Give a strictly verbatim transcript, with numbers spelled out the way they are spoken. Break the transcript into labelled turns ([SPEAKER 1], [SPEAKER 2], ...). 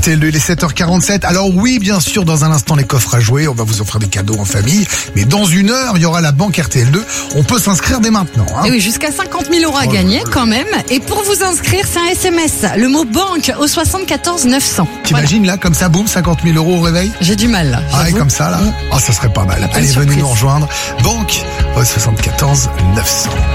[SPEAKER 1] R T L deux, il est sept heures quarante-sept. Alors oui, bien sûr, dans un instant, les coffres à jouer. On va vous offrir des cadeaux en famille. Mais dans une heure, il y aura la banque R T L deux. On peut s'inscrire dès maintenant. Hein.
[SPEAKER 2] Et oui, jusqu'à cinquante mille euros à
[SPEAKER 1] Oh,
[SPEAKER 2] gagner
[SPEAKER 1] là, là.
[SPEAKER 2] quand même. Et pour vous inscrire, c'est un S M S. Le mot banque au soixante-quatorze neuf cents.
[SPEAKER 1] T'imagines là, comme ça, boum, cinquante mille euros au réveil?
[SPEAKER 2] J'ai du mal là.
[SPEAKER 1] Ah, et
[SPEAKER 2] j'avoue.
[SPEAKER 1] comme ça, là. Ah, ça serait pas mal. Allez,
[SPEAKER 2] surprise.
[SPEAKER 1] venez nous rejoindre. Banque au soixante-quatorze neuf cents.